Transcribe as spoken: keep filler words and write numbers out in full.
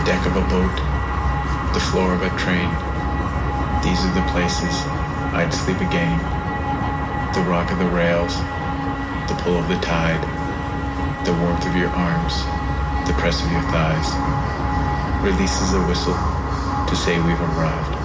deck of a boat, the floor of a train. These are the places I'd sleep again. The rock of the rails, the pull of the tide, the warmth of your arms, the press of your thighs. Releases a whistle to say we've arrived.